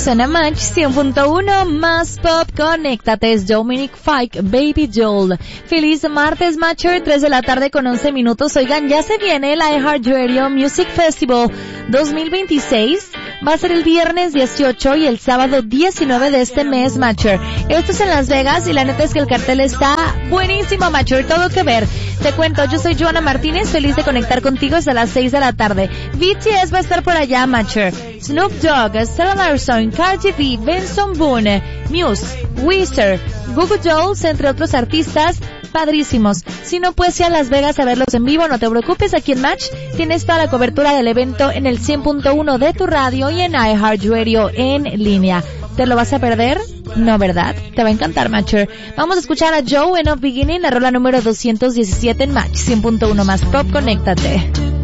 Suena Match 100.1 más pop. Conéctate, es Dominic Fike, Baby Joel. Feliz martes, Matcher, 3 de la tarde con 11 minutos. Oigan, ya se viene el iHeartRadio Music Festival 2026. Va a ser el viernes 18 y el sábado 19 de este mes, Matcher. Esto es en Las Vegas y la neta es que el cartel está buenísimo, Matcher, todo que ver. Te cuento, yo soy Joana Martínez, feliz de conectar contigo hasta las 6 de la tarde. BTS va a estar por allá, Matcher. Snoop Dogg, Stella Larson, Cardi B, Benson Boone, Muse, Weezer, Google Dolls, entre otros artistas padrísimos. Si no puedes ir a Las Vegas a verlos en vivo, no te preocupes, aquí en Match tienes toda la cobertura del evento en el 100.1 de tu radio y en iHeartRadio en línea. ¿Te lo vas a perder? No, ¿verdad? Te va a encantar, Matcher. Vamos a escuchar a Joe en Of Beginning, la rola número 217 en Match 100.1 más pop. Conéctate.